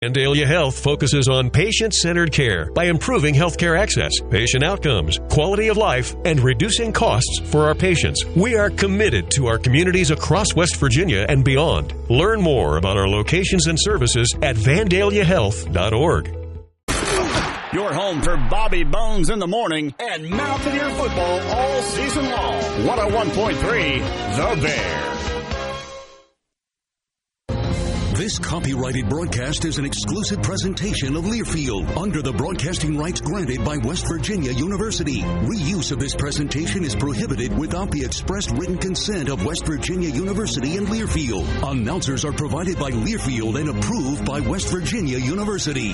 Vandalia Health focuses on patient-centered care by improving healthcare access, patient outcomes, quality of life, and reducing costs for our patients. We are committed to our communities across West Virginia and beyond. Learn more about our locations and services at vandaliahealth.org. Your home for Bobby Bones in the morning and Mountaineer football all season long. 101.3 The Bear. This copyrighted broadcast is an exclusive presentation of Learfield under the broadcasting rights granted by West Virginia University. Reuse of this presentation is prohibited without the expressed written consent of West Virginia University and Learfield. Announcers are provided by Learfield and approved by West Virginia University.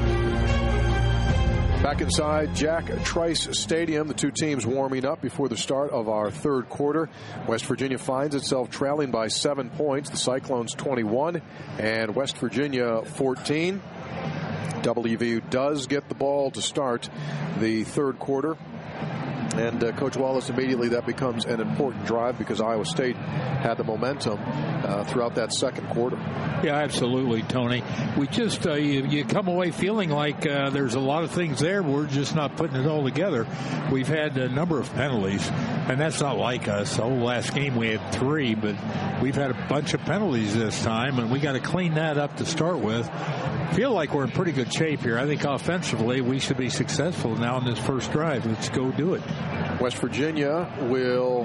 Back inside Jack Trice Stadium, the two teams warming up before the start of our third quarter. West Virginia finds itself trailing by 7 points. The Cyclones 21 and West Virginia 14. WVU does get the ball to start the third quarter. And Coach Wallace, immediately that becomes an important drive because Iowa State had the momentum throughout that second quarter. Yeah, absolutely, Tony. We just, you come away feeling like there's a lot of things there. We're just not putting it all together. We've had a number of penalties, and that's not like us. The whole last game we had 3, but we've had a bunch of penalties this time, and we got to clean that up to start with. Feel like we're in pretty good shape here. I think offensively we should be successful now in this first drive. Let's go do it. West Virginia will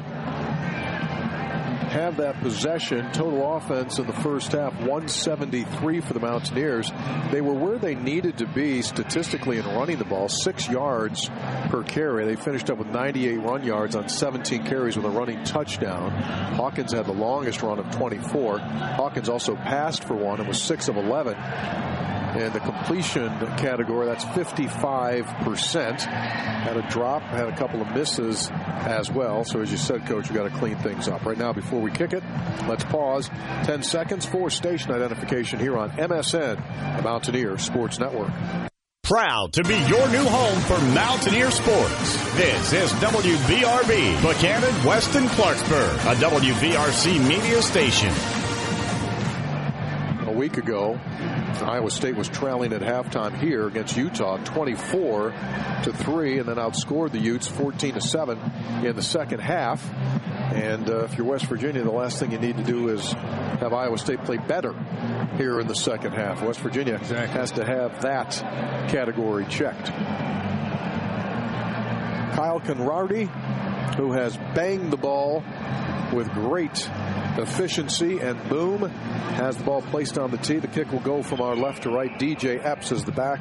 have that possession. Total offense in the first half, 173 for the Mountaineers. They were where they needed to be statistically in running the ball, 6 yards per carry. They finished up with 98 run yards on 17 carries with a running touchdown. Hawkins had the longest run of 24. Hawkins also passed for 1 and was 6 of 11. In the completion category, that's 55%. Had a drop, had a couple of misses as well. So as you said, Coach, you got to clean things up. Right now, before we kick it, let's pause 10 seconds for station identification here on MSN, the Mountaineer Sports Network. Proud to be your new home for Mountaineer sports. This is WVRB, Buchanan, Weston, Clarksburg, a WVRC media station. A week ago, Iowa State was trailing at halftime here against Utah 24-3, and then outscored the Utes 14-7 in the second half. And if you're West Virginia, the last thing you need to do is have Iowa State play better here in the second half. West Virginia has to have that category checked. Kyle Conradi, who has banged the ball with great efficiency, and boom, has the ball placed on the tee. The kick will go from our left to right. DJ Epps is the back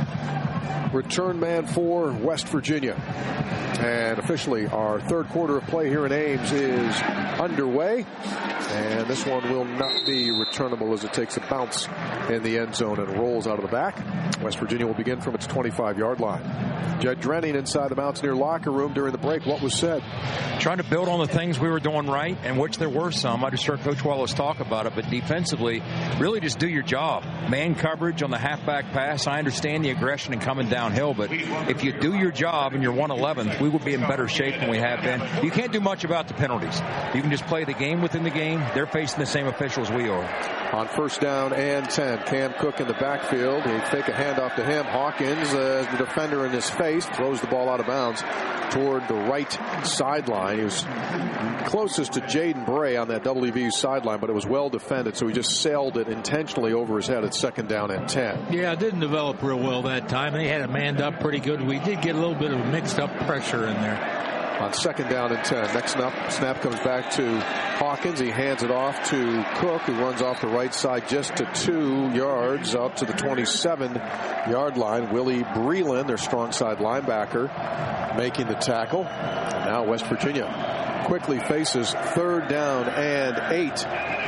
return man for West Virginia. And officially, our third quarter of play here in Ames is underway. And this one will not be returnable as it takes a bounce in the end zone and rolls out of the back. West Virginia will begin from its 25-yard line. Jed Drenning inside the Mountaineer locker room during the break. What was said? Trying to build on the things we were doing right, and which there were some. I just heard Coach Wallace talk about it, but defensively, really just do your job. Man coverage on the halfback pass. I understand the aggression and coming downhill, but if you do your job and you're 111th, we will be in better shape than we have been. You can't do much about the penalties. You can just play the game within the game. They're facing the same officials we are. On first down and 10, Cam Cook in the backfield. They fake a handoff to him. Hawkins, the defender in his face, throws the ball out of bounds toward the right sideline. He was closest to Jaden Bray on that WVU sideline, but it was well defended, so he just sailed it intentionally over his head at second down and 10. Yeah, it didn't develop real well that time. They had it manned up pretty good. We did get a little bit of mixed up pressure in there. On second down and 10. Next snap comes back to Hawkins. He hands it off to Cook, who runs off the right side just to 2 yards out to the 27-yard line. Willie Breland, their strong side linebacker, making the tackle. And now West Virginia quickly faces third down and 8.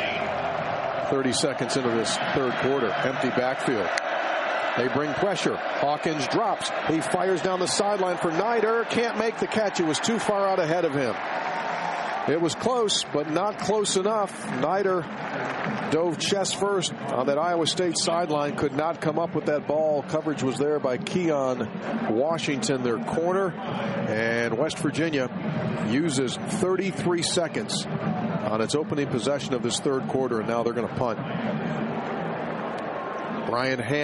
30 seconds into this third quarter. Empty backfield. They bring pressure. Hawkins drops. He fires down the sideline for Nider. Can't make the catch. It was too far out ahead of him. It was close, but not close enough. Nider dove chest first on that Iowa State sideline. Could not come up with that ball. Coverage was there by Keon Washington, their corner. And West Virginia uses 33 seconds on its opening possession of this third quarter, and now they're going to punt. Brian Hand